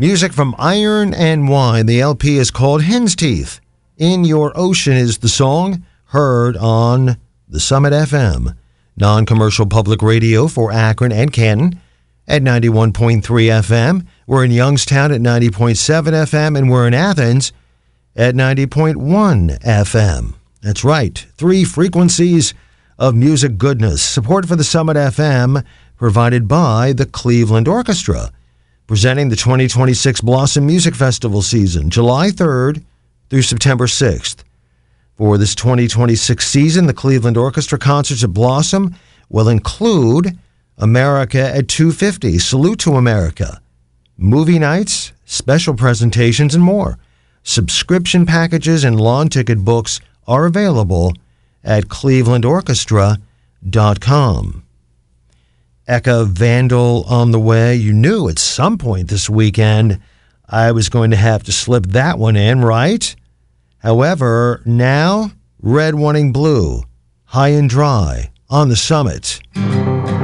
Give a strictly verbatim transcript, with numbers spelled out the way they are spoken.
Music from Iron and Wine. The L P is called Hen's Teeth. In Your Ocean is the song, heard on the Summit F M, non-commercial public radio for Akron and Canton at ninety-one point three F M. We're in Youngstown at ninety point seven F M, and we're in Athens at ninety point one F M. That's right, three frequencies of music goodness. Support for the Summit F M provided by the Cleveland Orchestra, presenting the twenty twenty-six Blossom Music Festival season, July third through September sixth. For this twenty twenty-six season, the Cleveland Orchestra concerts at Blossom will include America at two fifty, Salute to America, movie nights, special presentations, and more. Subscription packages and lawn ticket books are available at cleveland orchestra dot com. Eka Vandal on the way. You knew at some point this weekend I was going to have to slip that one in, right? However, now, Red Wanting Blue, High and Dry on the Summit.